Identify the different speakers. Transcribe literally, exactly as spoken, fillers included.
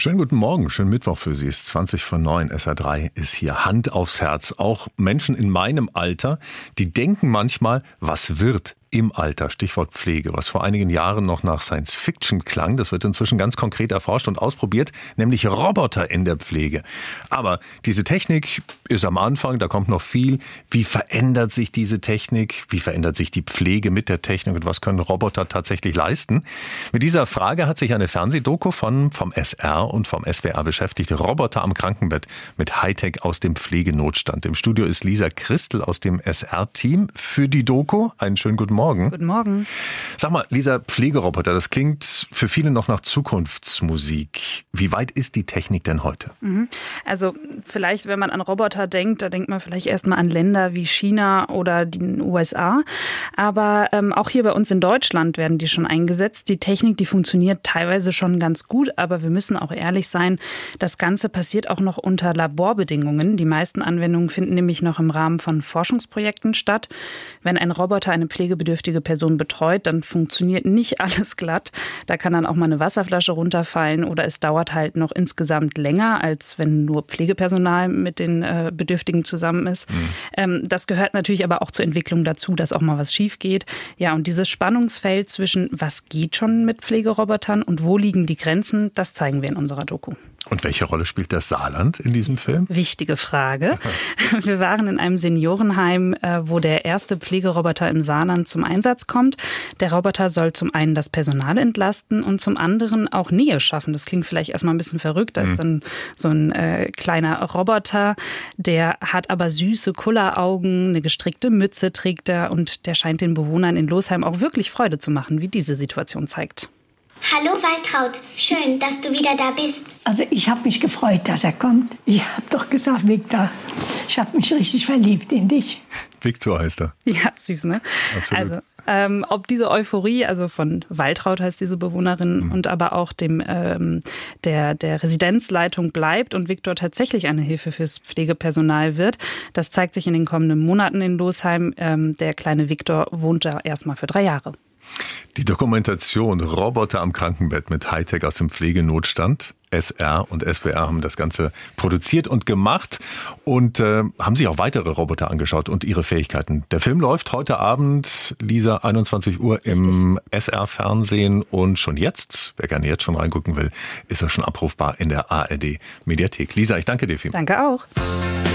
Speaker 1: Schönen guten Morgen, schönen Mittwoch für Sie. Es ist zwanzig vor neun, S R drei ist hier. Hand aufs Herz. Auch Menschen in meinem Alter, die denken manchmal, was wird im Alter, Stichwort Pflege, was vor einigen Jahren noch nach Science Fiction klang. Das wird inzwischen ganz konkret erforscht und ausprobiert, nämlich Roboter in der Pflege. Aber diese Technik ist am Anfang, da kommt noch viel. Wie verändert sich diese Technik? Wie verändert sich die Pflege mit der Technik und was können Roboter tatsächlich leisten? Mit dieser Frage hat sich eine Fernsehdoku von, vom S R und vom S W R beschäftigt. Roboter am Krankenbett mit Hightech aus dem Pflegenotstand. Im Studio ist Lisa Christel aus dem S R-Team für die Doku. Einen schönen guten Morgen.
Speaker 2: Guten Morgen.
Speaker 1: Sag mal, Lisa, Pflegeroboter, das klingt für viele noch nach Zukunftsmusik. Wie weit ist die Technik denn heute?
Speaker 2: Also vielleicht, wenn man an Roboter denkt, da denkt man vielleicht erstmal an Länder wie China oder den U S A. Aber ähm, auch hier bei uns in Deutschland werden die schon eingesetzt. Die Technik, die funktioniert teilweise schon ganz gut, aber wir müssen auch ehrlich sein, das Ganze passiert auch noch unter Laborbedingungen. Die meisten Anwendungen finden nämlich noch im Rahmen von Forschungsprojekten statt. Wenn ein Roboter eine pflegebedürftige Person betreut, dann funktioniert nicht alles glatt. Da kann dann auch mal eine Wasserflasche runterfallen oder es dauert halt noch insgesamt länger, als wenn nur Pflegepersonal mit den äh, Bedürftigen zusammen ist. Mhm. Ähm, das gehört natürlich aber auch zur Entwicklung dazu, dass auch mal was schief geht. Ja, und dieses Spannungsfeld zwischen was geht schon mit Pflegerobotern und wo liegen die Grenzen, das zeigen wir in unserer Doku.
Speaker 1: Und welche Rolle spielt das Saarland in diesem Film?
Speaker 2: Wichtige Frage. Wir waren in einem Seniorenheim, wo der erste Pflegeroboter im Saarland zum Einsatz kommt. Der Roboter soll zum einen das Personal entlasten und zum anderen auch Nähe schaffen. Das klingt vielleicht erstmal ein bisschen verrückt. Da ist dann so ein äh, kleiner Roboter, der hat aber süße Kulleraugen, eine gestrickte Mütze trägt er und der scheint den Bewohnern in Losheim auch wirklich Freude zu machen, wie diese Situation zeigt.
Speaker 3: Hallo Waltraud, schön, dass du wieder da bist.
Speaker 4: Also ich habe mich gefreut, dass er kommt. Ich habe doch gesagt, Victor, ich habe mich richtig verliebt in dich.
Speaker 1: Victor heißt er.
Speaker 2: Ja, süß, ne?
Speaker 1: Absolut.
Speaker 2: Also, ähm, ob diese Euphorie, also von Waltraud heißt diese Bewohnerin, mhm. und aber auch dem ähm, der, der Residenzleitung bleibt und Victor tatsächlich eine Hilfe fürs Pflegepersonal wird, das zeigt sich in den kommenden Monaten in Losheim. Ähm, der kleine Victor wohnt da erstmal für drei Jahre.
Speaker 1: Die Dokumentation Roboter am Krankenbett mit Hightech aus dem Pflegenotstand. S R und S W R haben das Ganze produziert und gemacht und äh, haben sich auch weitere Roboter angeschaut und ihre Fähigkeiten. Der Film läuft heute Abend, Lisa, einundzwanzig Uhr im S R-Fernsehen und schon jetzt, wer gerne jetzt schon reingucken will, ist er schon abrufbar in der A R D-Mediathek. Lisa, ich danke dir vielmals.
Speaker 2: Danke auch.